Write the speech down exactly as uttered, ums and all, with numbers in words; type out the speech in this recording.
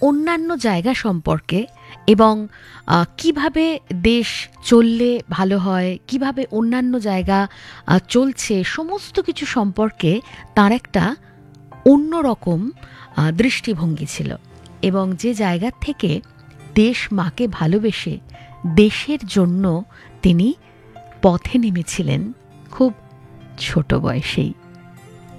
অন্যান্য জায়গা সম্পর্কে এবং আহ, কিভাবে দেশ চললে ভালো হয়, কিভাবে অন্যান্য জায়গা আহ, চলছে, সমস্ত কিছু সম্পর্কে তার একটা অন্যরকম আহ, দৃষ্টিভঙ্গি ছিল। এবং যে জায়গা থেকে দেশ মাকে ভালোবেসে দেশের জন্য তিনি পথে নেমেছিলেন খুব ছোট বয়সেই।